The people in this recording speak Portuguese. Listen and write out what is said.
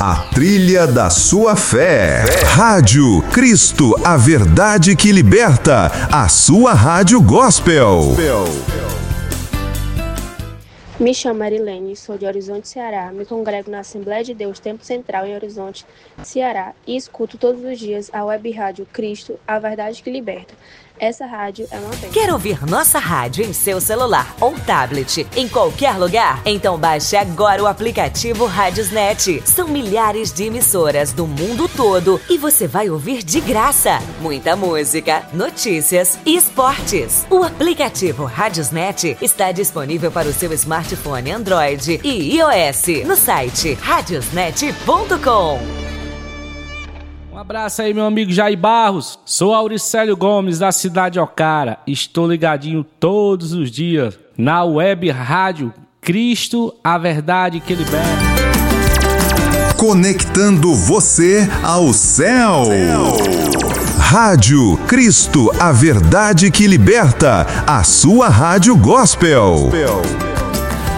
A trilha da sua fé. Rádio Cristo, a verdade que liberta. A sua rádio gospel. Me chamo Marilene, sou de Horizonte, Ceará. Me congrego na Assembleia de Deus Tempo Central em Horizonte, Ceará e escuto todos os dias a web rádio Cristo, a verdade que liberta. Essa rádio é uma bênção. Quer ouvir nossa rádio em seu celular ou tablet, em qualquer lugar? Então baixe agora o aplicativo Radiosnet. São milhares de emissoras do mundo todo e você vai ouvir de graça. Muita música, notícias e esportes. O aplicativo Radiosnet está disponível para o seu smartphone Android e iOS no site radiosnet.com. Um abraço aí, meu amigo Jair Barros. Sou Auricélio Gomes, da cidade de Ocara. Estou ligadinho todos os dias na web rádio Cristo, a verdade que liberta. Conectando você ao céu. Rádio Cristo, a verdade que liberta. A sua rádio gospel.